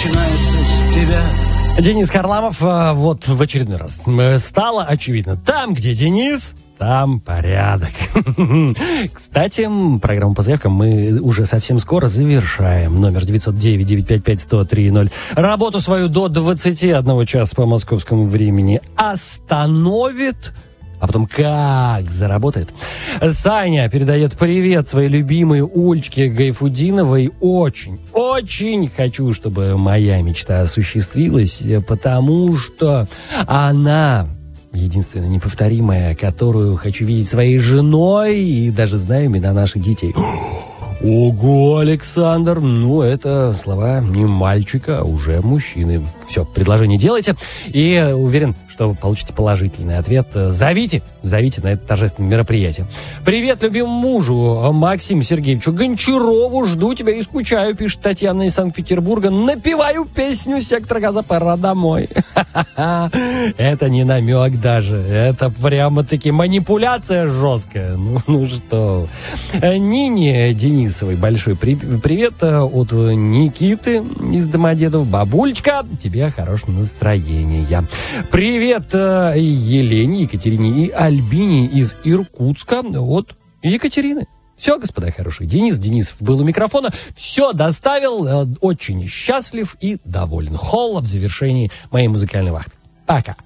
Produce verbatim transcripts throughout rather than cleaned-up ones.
начинается с тебя. Денис Харламов, вот в очередной раз стало очевидно. Там, где Денис, там порядок. Кстати, программу по заявкам мы уже совсем скоро завершаем. Номер девятьсот девять девятьсот пятьдесят пять сто три ноль. Работу свою до двадцати одного часа по московскому времени остановит, а потом как заработает. Саня передает привет своей любимой Ольчке Гайфудиновой. Очень, очень хочу, чтобы моя мечта осуществилась, потому что она единственная неповторимая, которую хочу видеть своей женой, и даже знаю имена наших детей. Ого, Александр, ну это слова не мальчика, а уже мужчины. Все, предложение делайте, и уверен, что вы получите положительный ответ. Зовите, зовите на это торжественное мероприятие. Привет любимому мужу Максиму Сергеевичу Гончарову. Жду тебя и скучаю, пишет Татьяна из Санкт-Петербурга. Напеваю песню «Сектор газа, пора домой». Это не намек даже. Это прямо-таки манипуляция жесткая. Ну, ну что. Нине Денисовой большой при- привет от Никиты из Домодедов. Бабулечка, тебе хорошего настроения. Привет Елене, Екатерине и Альбине из Иркутска от Екатерины. Все, господа хорошие. Денис Денисов был у микрофона. Все доставил. Очень счастлив и доволен. Холла в завершении моей музыкальной вахты. Пока.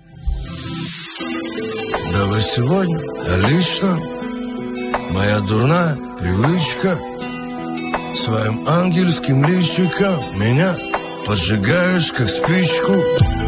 Да вы сегодня, а лично моя дурная привычка своим ангельским личиком меня поджигаешь, как спичку.